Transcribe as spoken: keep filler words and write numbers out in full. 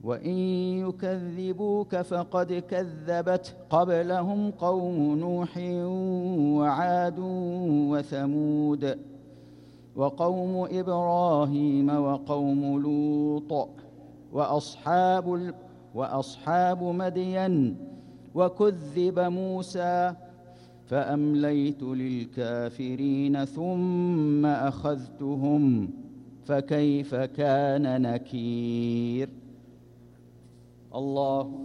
وإن يكذبوك فقد كذبت قبلهم قوم نوح وعاد وثمود وقوم إبراهيم وقوم لوط وأصحاب, وأصحاب مدين وكذب موسى فأمليت للكافرين ثم أخذتهم فكيف كان نكير. الله